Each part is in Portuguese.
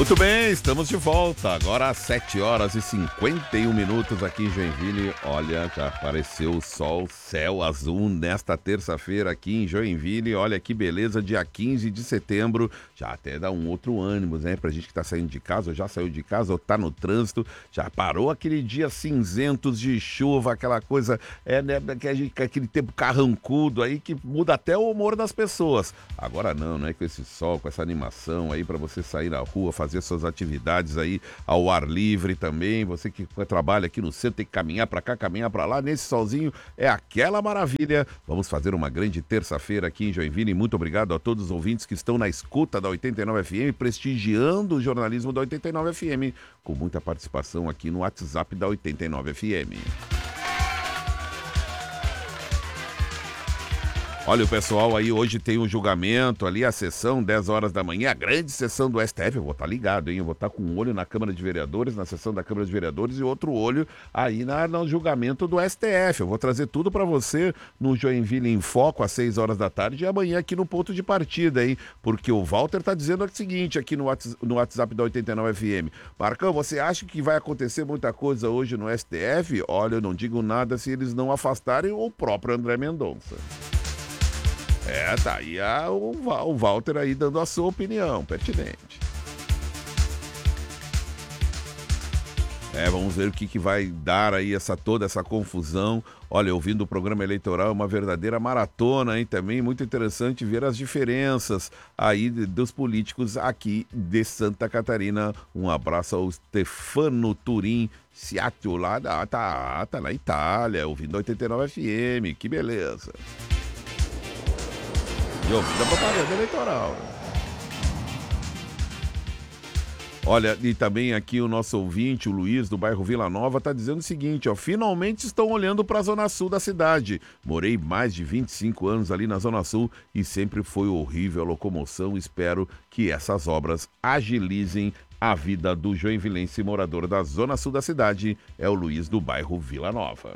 Muito bem, estamos de volta. Agora às 7h51 aqui em Joinville. Olha, já apareceu o sol, céu azul nesta terça-feira aqui em Joinville. Olha que beleza, dia 15 de setembro. Já até dá um outro ânimo, né? Pra gente que tá saindo de casa, ou já saiu de casa, ou tá no trânsito. Já parou aquele dia cinzentos de chuva, aquela coisa, né? Aquele tempo carrancudo aí que muda até o humor das pessoas. Agora não, né? Com esse sol, com essa animação aí pra você sair na rua, fazer suas atividades aí ao ar livre também. Você que trabalha aqui no centro tem que caminhar pra cá, caminhar pra lá. Nesse solzinho é aquela maravilha. Vamos fazer uma grande terça-feira aqui em Joinville. E muito obrigado a todos os ouvintes que estão na escuta da 89 FM, prestigiando o jornalismo da 89 FM, com muita participação aqui no WhatsApp da 89 FM. Olha, o pessoal aí hoje tem um julgamento ali, a sessão, 10 horas da manhã, a grande sessão do STF. Eu vou estar ligado, hein? Eu vou estar com um olho na Câmara de Vereadores, na sessão da Câmara de Vereadores, e outro olho aí no julgamento do STF. Eu vou trazer tudo para você no Joinville em Foco, às 6 horas da tarde, e amanhã aqui no Ponto de Partida, hein? Porque o Walter tá dizendo o seguinte aqui no WhatsApp da 89 FM. Marcão, você acha que vai acontecer muita coisa hoje no STF? Olha, eu não digo nada se eles não afastarem o próprio André Mendonça. Tá aí o Walter aí dando a sua opinião, pertinente. Vamos ver o que vai dar aí toda essa confusão. Olha, ouvindo o programa eleitoral é uma verdadeira maratona, hein? Também muito interessante ver as diferenças aí dos políticos aqui de Santa Catarina. Um abraço ao Stefano Turim Siatio, lá tá na Itália, ouvindo 89 FM, que beleza. E ouvindo a propaganda eleitoral. Olha, e também aqui o nosso ouvinte, o Luiz, do bairro Vila Nova, está dizendo o seguinte, finalmente estão olhando para a Zona Sul da cidade. Morei mais de 25 anos ali na Zona Sul e sempre foi horrível a locomoção. Espero que essas obras agilizem a vida do joinvilense morador da Zona Sul da cidade. É o Luiz, do bairro Vila Nova.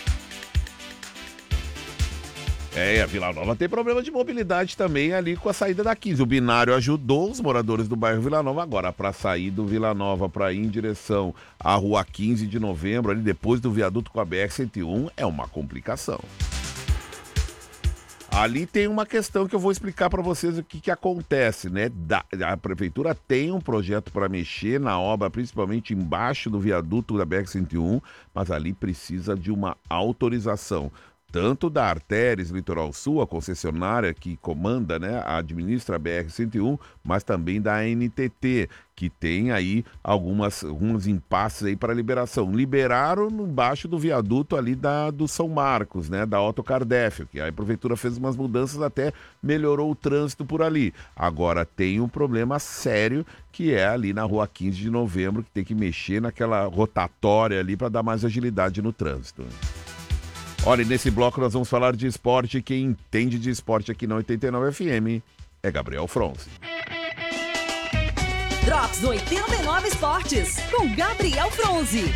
A Vila Nova tem problema de mobilidade também ali com a saída da 15. O binário ajudou os moradores do bairro Vila Nova. Agora, para sair do Vila Nova, para ir em direção à rua 15 de novembro, ali depois do viaduto com a BR-101, é uma complicação. Ali tem uma questão que eu vou explicar para vocês o que acontece, né? A prefeitura tem um projeto para mexer na obra, principalmente embaixo do viaduto da BR-101, mas ali precisa de uma autorização. Tanto da Artéries Litoral Sul, a concessionária que comanda, né, administra a BR-101, mas também da ANTT, que tem aí alguns impasses aí para liberação. Liberaram embaixo do viaduto ali do São Marcos, né, da Otto Cardéfio, que a prefeitura fez umas mudanças, até melhorou o trânsito por ali. Agora tem um problema sério, que é ali na rua 15 de novembro, que tem que mexer naquela rotatória ali para dar mais agilidade no trânsito. Olha, nesse bloco nós vamos falar de esporte. Quem entende de esporte aqui na 89 FM é Gabriel Fronzi. Drops 89 Esportes, com Gabriel Fronzi.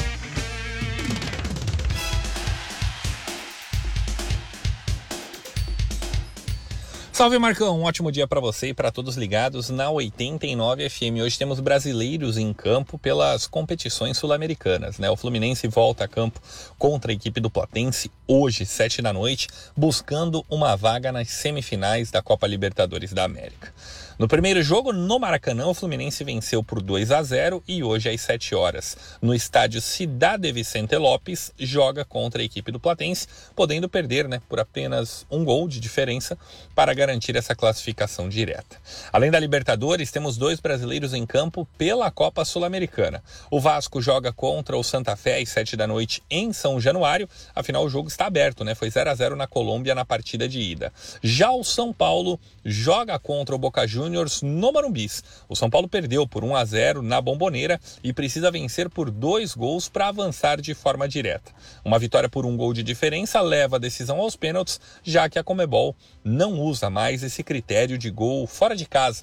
Salve, Marcão, um ótimo dia para você e para todos ligados na 89 FM. Hoje temos brasileiros em campo pelas competições sul-americanas, né? O Fluminense volta a campo contra a equipe do Platense hoje, 7 da noite, buscando uma vaga nas semifinais da Copa Libertadores da América. No primeiro jogo, no Maracanã, o Fluminense venceu por 2-0 e hoje às 7 horas, no estádio Cidade Vicente Lopes, joga contra a equipe do Platense, podendo perder, né, por apenas um gol de diferença para garantir essa classificação direta. Além da Libertadores, temos 2 brasileiros em campo pela Copa Sul-Americana. O Vasco joga contra o Santa Fé às 7 da noite em São Januário, afinal o jogo está aberto, né? Foi 0-0 na Colômbia na partida de ida. Já o São Paulo joga contra o Boca Juniors no Morumbi. O São Paulo perdeu por 1-0 na Bombonera e precisa vencer por 2 gols para avançar de forma direta. Uma vitória por 1 gol de diferença leva a decisão aos pênaltis, já que a Conmebol não usa mais esse critério de gol fora de casa,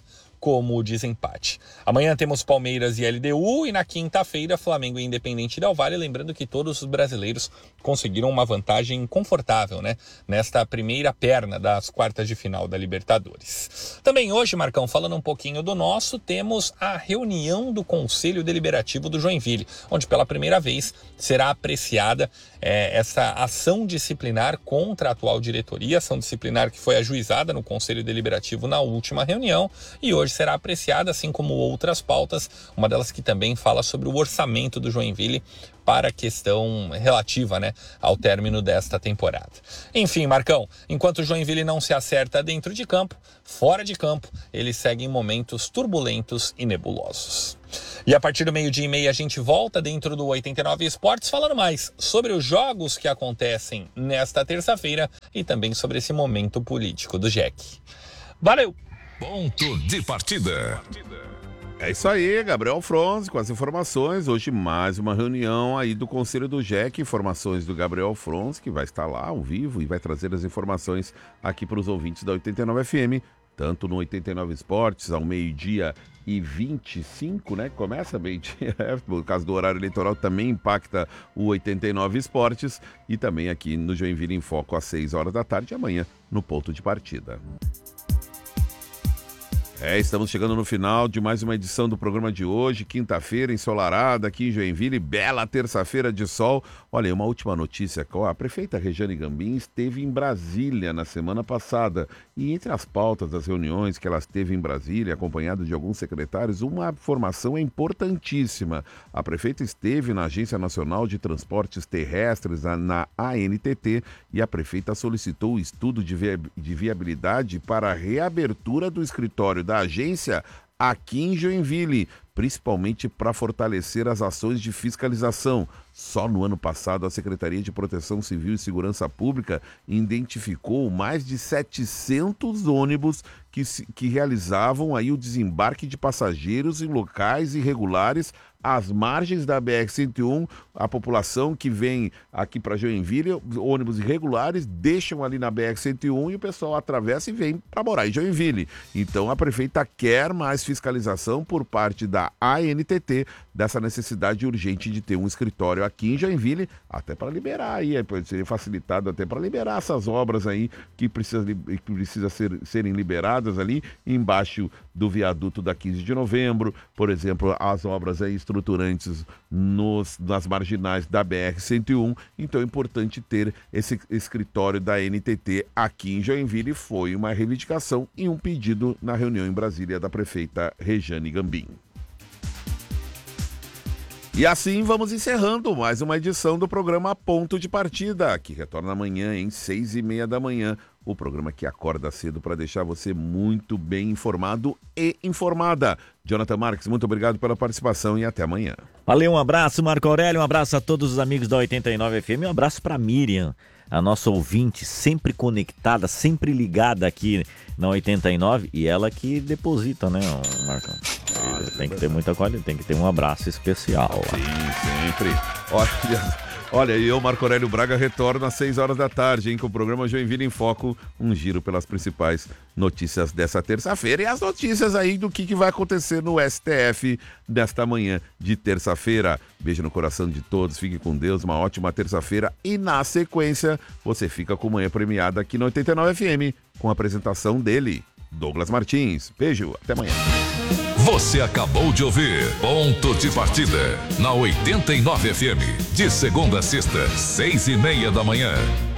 como o desempate. Amanhã temos Palmeiras e LDU e na quinta-feira Flamengo e Independente Del Valle, lembrando que todos os brasileiros conseguiram uma vantagem confortável, né, nesta primeira perna das quartas de final da Libertadores. Também hoje, Marcão, falando um pouquinho do nosso, temos a reunião do Conselho Deliberativo do Joinville, onde pela primeira vez será apreciada essa ação disciplinar contra a atual diretoria, ação disciplinar que foi ajuizada no Conselho Deliberativo na última reunião e hoje será apreciada, assim como outras pautas, uma delas que também fala sobre o orçamento do Joinville para a questão relativa, né, ao término desta temporada. Enfim, Marcão, enquanto o Joinville não se acerta dentro de campo, fora de campo, ele segue em momentos turbulentos e nebulosos. E a partir do 12:30 a gente volta dentro do 89 Esportes falando mais sobre os jogos que acontecem nesta terça-feira e também sobre esse momento político do Jack. Valeu! Ponto de partida. É isso aí, Gabriel Fronzi com as informações. Hoje mais uma reunião aí do Conselho do JEC, informações do Gabriel Fronzi, que vai estar lá ao vivo e vai trazer as informações aqui para os ouvintes da 89 FM, tanto no 89 Esportes, ao 12:25, né? Começa meio-dia, por causa do horário eleitoral também impacta o 89 Esportes e também aqui no Joinville em Foco às 6 horas da tarde, amanhã no ponto de partida. Estamos chegando no final de mais uma edição do programa de hoje, quinta-feira, ensolarada aqui em Joinville, bela terça-feira de sol. Olha, uma última notícia, a prefeita Rejane Gambim esteve em Brasília na semana passada e entre as pautas das reuniões que ela esteve em Brasília, acompanhada de alguns secretários, uma informação importantíssima. A prefeita esteve na Agência Nacional de Transportes Terrestres, na ANTT, e a prefeita solicitou o estudo de viabilidade para a reabertura do escritório da agência aqui em Joinville, principalmente para fortalecer as ações de fiscalização. Só no ano passado, a Secretaria de Proteção Civil e Segurança Pública identificou mais de 700 ônibus que realizavam aí o desembarque de passageiros em locais irregulares às margens da BR-101. A população que vem aqui para Joinville, ônibus irregulares, deixam ali na BR-101 e o pessoal atravessa e vem para morar em Joinville. Então a prefeita quer mais fiscalização por parte da ANTT dessa necessidade urgente de ter um escritório aqui em Joinville, até para liberar aí, pode ser facilitado até para liberar essas obras aí que precisa serem liberadas ali embaixo do viaduto da 15 de novembro, por exemplo, as obras aí estruturantes nas marginais da BR-101. Então é importante ter esse escritório da ANTT aqui em Joinville. Foi uma reivindicação e um pedido na reunião em Brasília da prefeita Rejane Gambim. E assim vamos encerrando mais uma edição do programa Ponto de Partida, que retorna amanhã em 6:30 da manhã. O programa que acorda cedo para deixar você muito bem informado e informada. Jonathan Marques, muito obrigado pela participação e até amanhã. Valeu, um abraço, Marco Aurélio, um abraço a todos os amigos da 89 FM, um abraço para Miriam, a nossa ouvinte, sempre conectada, sempre ligada aqui na 89, e ela que deposita, né, Marcão? Tem que ter muita qualidade, tem que ter um abraço especial. Sim, sempre. Olha, e eu, Marco Aurélio Braga, retorno às 6 horas da tarde, hein, com o programa Joinville em Foco, um giro pelas principais notícias dessa terça-feira e as notícias aí do que vai acontecer no STF desta manhã de terça-feira. Beijo no coração de todos, fique com Deus, uma ótima terça-feira e na sequência você fica com Manhã Premiada aqui no 89 FM com a apresentação dele, Douglas Martins. Beijo, até amanhã. Você acabou de ouvir Ponto de Partida na 89 FM, de segunda a sexta, 6:30 da manhã.